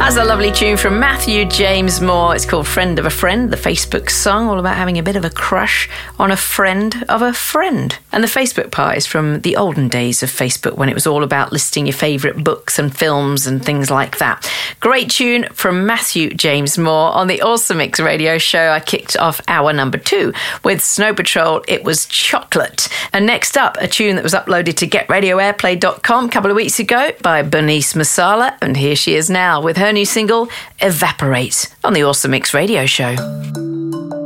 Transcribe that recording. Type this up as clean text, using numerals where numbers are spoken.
That's a lovely tune from Matthew James Moore. It's called Friend of a Friend, the Facebook song, all about having a bit of a crush on a friend of a friend. And the Facebook part is from the olden days of Facebook, when it was all about listing your favourite books and films and things like that. Great tune from Matthew James Moore. On the Awesome Mix radio show, I kicked off hour number 2 with Snow Patrol. It was Chocolate. And next up, a tune that was uploaded to GetRadioAirplay.com a couple of weeks ago by Bernice Masala. And here she is now with her new single, Evaporate, on the Awesome Mix radio show.